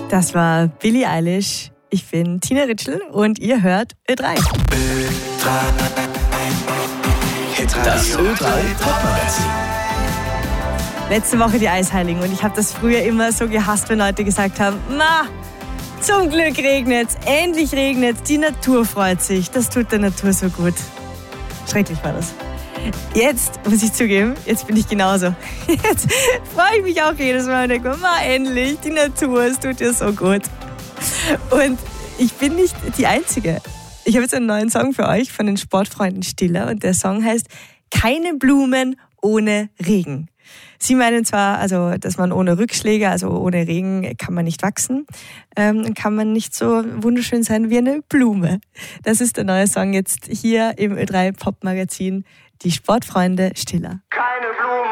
Das war Billie Eilish. Ich bin Tina Ritschl und ihr hört Ö3. Das Ö3 Popmagazin. Letzte Woche die Eisheiligen und ich habe das früher immer so gehasst, wenn Leute gesagt haben, zum Glück regnet's, endlich regnet's, die Natur freut sich, das tut der Natur so gut. Schrecklich war das. Jetzt muss ich zugeben, jetzt bin ich genauso. Jetzt freue ich mich auch jedes Mal und denke, endlich, die Natur, es tut dir so gut. Und ich bin nicht die Einzige. Ich habe jetzt einen neuen Song für euch von den Sportfreunden Stiller und der Song heißt Keine Blumen ohne Regen. Sie meinen zwar, also, dass man ohne Rückschläge, also ohne Regen, kann man nicht wachsen, kann man nicht so wunderschön sein wie eine Blume. Das ist der neue Song jetzt hier im Ö3 Popmagazin, die Sportfreunde Stiller. Keine Blumen.